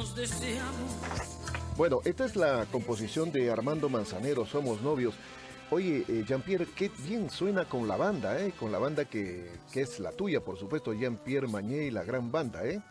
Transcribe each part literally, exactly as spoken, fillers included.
nos deseamos. Bueno, esta es la composición de Armando Manzanero, Somos Novios. Oye, eh, Jean-Pierre, qué bien suena con la banda, ¿eh? Con la banda que, que es la tuya, por supuesto, Jean-Pierre Mañé y la gran banda, ¿eh?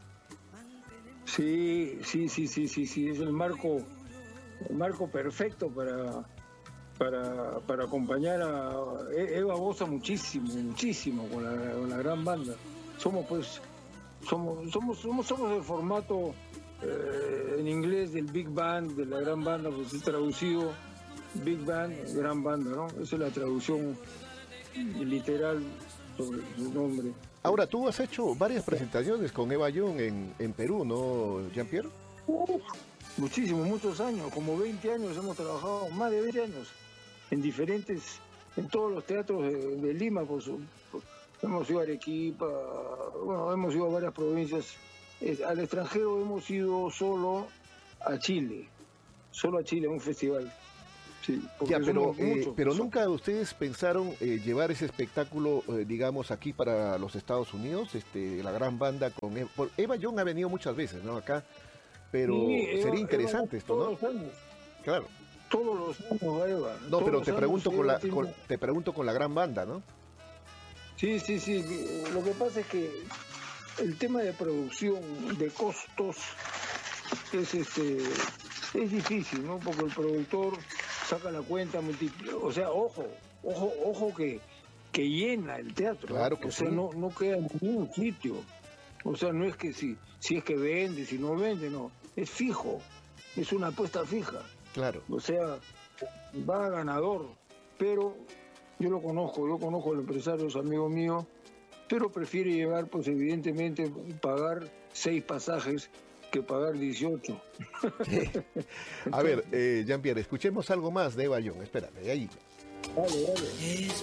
Sí, sí, sí, sí, sí, sí, es el marco, el marco perfecto para, para, para acompañar a Eva goza muchísimo, muchísimo con la, con la gran banda. Somos pues, somos, somos, somos, somos el formato eh, en inglés del Big Band, de la gran banda, pues es traducido Big Band, gran banda, ¿no? Esa es la traducción literal sobre su nombre. Ahora, tú has hecho varias presentaciones con Eva Young en, en Perú, ¿no, Jean-Pierre? Uh, muchísimo, muchos años, como veinte años hemos trabajado, más de veinte años, en diferentes, en todos los teatros de, de Lima, por su, por, hemos ido a Arequipa, bueno, hemos ido a varias provincias. Es, al extranjero hemos ido solo a Chile, solo a Chile, a un festival. Sí, ya, pero, muchos, eh, pero son... nunca ustedes pensaron eh, llevar ese espectáculo, eh, digamos, aquí para los Estados Unidos, este, la gran banda con Eva, Eva Young ha venido muchas veces, ¿no? Acá, pero sí, Eva, sería interesante Eva, esto, todos ¿no? Los años. Claro. Todos los años, Eva. No, pero te años, pregunto con la, tiene... con, te pregunto con la gran banda, ¿no? Sí, sí, sí. Lo que pasa es que el tema de producción, de costos, es este, es difícil, ¿no? Porque el productor saca la cuenta, multiplica, o sea, ojo, ojo, ojo que, que llena el teatro, claro que o sea, sí. no, no queda en ningún sitio, o sea, no es que si, si es que vende, si no vende, no, es fijo, es una apuesta fija, claro, o sea, va ganador, pero yo lo conozco, yo conozco al empresario, es amigo mío, pero prefiere llevar, pues evidentemente, pagar seis pasajes que pagar dieciocho. A ver, eh, Jean-Pierre, escuchemos algo más de Eva Young. Espérame, ahí. Dale, dale. Es